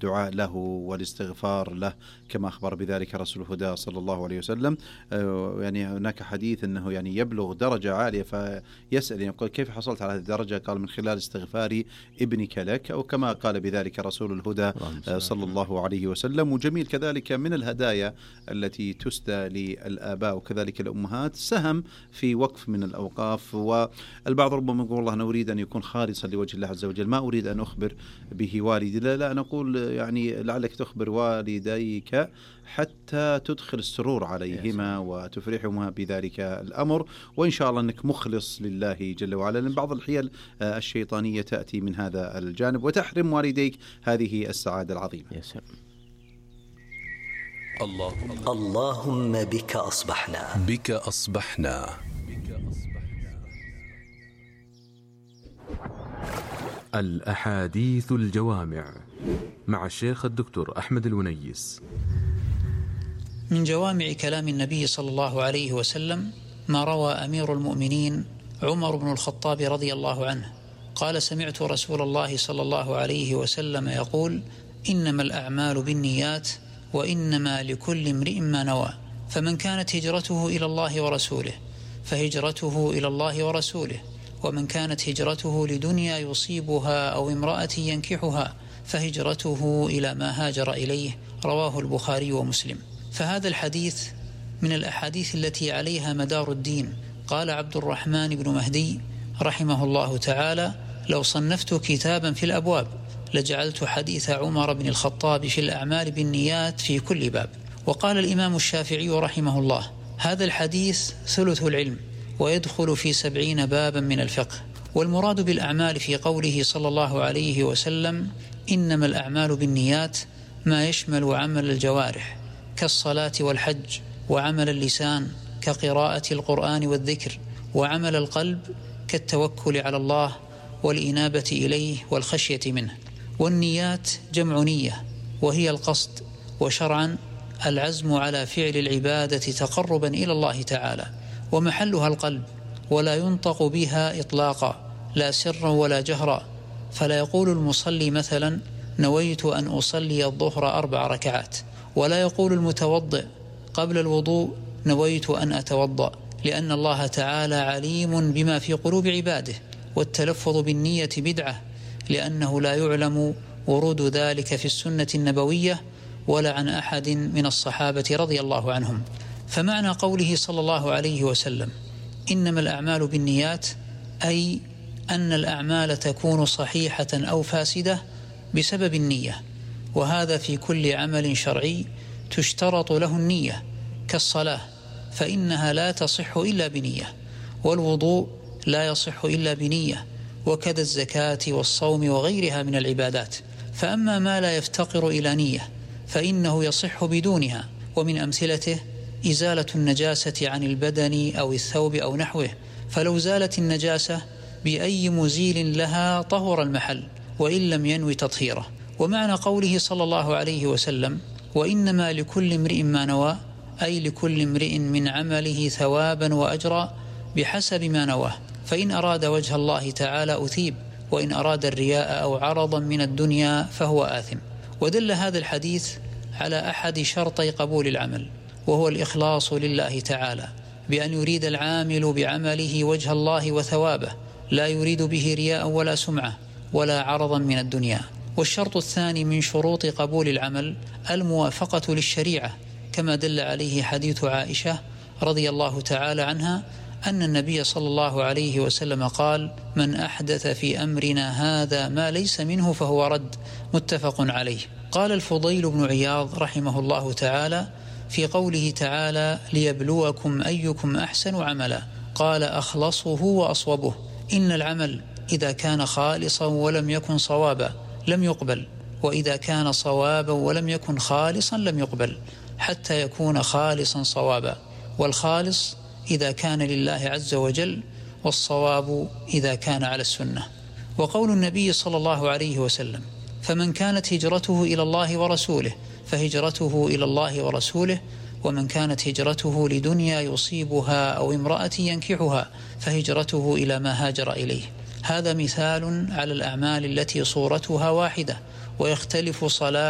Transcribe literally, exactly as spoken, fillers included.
الدعاء له والاستغفار له كما أخبر بذلك رسول الهدى صلى الله عليه وسلم. يعني هناك حديث أنه يعني يبلغ درجة عالية فيسأل يقول كيف حصلت على هذه الدرجة؟ قال من خلال استغفار ابنك لك، أو كما قال بذلك رسول الهدى صلى الله عليه وسلم. وجميل كذلك من الهدايا التي تسدى للآباء وكذلك الأمهات سهم في وقف من الأوقاف. والبعض ربما يقول الله أنا أريد أن يكون خالصا لوجه الله عز وجل، ما أريد أن أخبر به والدي. لا, لا نقول يعني لعلك تخبر والديك حتى تدخل السرور عليهما وتفرحهما بذلك الأمر، وإن شاء الله أنك مخلص لله جل وعلا، لأن بعض الحيل الشيطانية تأتي من هذا الجانب وتحرم والديك هذه السعادة العظيمة. اللهم اللهم بك أصبحنا بك أصبحنا الأحاديث الجوامع مع الشيخ الدكتور أحمد الونيس. من جوامع كلام النبي صلى الله عليه وسلم ما روى أمير المؤمنين عمر بن الخطاب رضي الله عنه قال: سمعت رسول الله صلى الله عليه وسلم يقول: إنما الأعمال بالنيات وإنما لكل امرئ ما نوى، فمن كانت هجرته إلى الله ورسوله فهجرته إلى الله ورسوله، ومن كانت هجرته لدنيا يصيبها أو امرأة ينكحها فهجرته إلى ما هاجر إليه. رواه البخاري ومسلم. فهذا الحديث من الأحاديث التي عليها مدار الدين. قال عبد الرحمن بن مهدي رحمه الله تعالى: لو صنفت كتابا في الأبواب لجعلت حديث عمر بن الخطاب في الأعمال بالنيات في كل باب. وقال الإمام الشافعي رحمه الله: هذا الحديث ثلث العلم ويدخل في سبعين بابا من الفقه. والمراد بالأعمال في قوله صلى الله عليه وسلم إنما الأعمال بالنيات ما يشمل عمل الجوارح كالصلاة والحج، وعمل اللسان كقراءة القرآن والذكر، وعمل القلب كالتوكل على الله والإنابة إليه والخشية منه. والنيات جمع نية، وهي القصد، وشرعا العزم على فعل العبادة تقربا إلى الله تعالى، ومحلها القلب، ولا ينطق بها إطلاقا لا سرا ولا جهرا. فلا يقول المصلي مثلا نويت أن أصلي الظهر أربع ركعات، ولا يقول المتوضئ قبل الوضوء نويت أن أتوضأ، لأن الله تعالى عليم بما في قلوب عباده. والتلفظ بالنية بدعة، لأنه لا يعلم ورود ذلك في السنة النبوية ولا عن أحد من الصحابة رضي الله عنهم. فمعنى قوله صلى الله عليه وسلم إنما الأعمال بالنيات أي أن الأعمال تكون صحيحة أو فاسدة بسبب النية، وهذا في كل عمل شرعي تشترط له النية، كالصلاة فإنها لا تصح إلا بنية، والوضوء لا يصح إلا بنية، وكذا الزكاة والصوم وغيرها من العبادات. فأما ما لا يفتقر إلى نية فإنه يصح بدونها. ومن أمثلته إزالة النجاسة عن البدن أو الثوب أو نحوه، فلو زالت النجاسة بأي مزيل لها طهر المحل وإن لم ينوي تطهيره. ومعنى قوله صلى الله عليه وسلم وإنما لكل امرئ ما نوى أي لكل امرئ من عمله ثوابا وأجرا بحسب ما نواه، فإن أراد وجه الله تعالى أثيب، وإن أراد الرياء أو عرضا من الدنيا فهو آثم. ودل هذا الحديث على أحد شرطي قبول العمل، وهو الإخلاص لله تعالى، بأن يريد العامل بعمله وجه الله وثوابه، لا يريد به رياء ولا سمعة ولا عرضا من الدنيا. والشرط الثاني من شروط قبول العمل الموافقة للشريعة، كما دل عليه حديث عائشة رضي الله تعالى عنها أن النبي صلى الله عليه وسلم قال: من أحدث في أمرنا هذا ما ليس منه فهو رد، متفق عليه. قال الفضيل بن عياض رحمه الله تعالى في قوله تعالى: ليبلوكم أيكم أحسن عملا، قال: أخلصه وأصوبه. إن العمل إذا كان خالصا ولم يكن صوابا لم يقبل، وإذا كان صوابا ولم يكن خالصا لم يقبل، حتى يكون خالصا صوابا. والخالص إذا كان لله عز وجل، والصواب إذا كان على السنة. وقول النبي صلى الله عليه وسلم: فمن كانت هجرته إلى الله ورسوله فهجرته إلى الله ورسوله، ومن كانت هجرته لدنيا يصيبها أو امرأة ينكحها فهجرته إلى ما هاجر إليه. هذا مثال على الأعمال التي صورتها واحدة ويختلف صلاة